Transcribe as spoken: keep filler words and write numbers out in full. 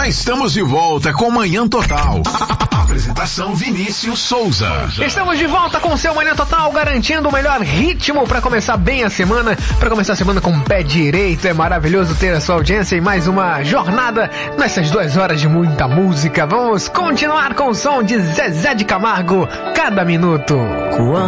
estamos de volta com Manhã Total. Apresentação Vinícius Souza. Estamos de volta com o seu Manhã Total, garantindo o melhor ritmo para começar bem a semana, para começar a semana com o pé direito. É maravilhoso ter a sua audiência em mais uma jornada nessas duas horas de muita música. Vamos continuar com o som de Zezé de Camargo, Cada Minuto.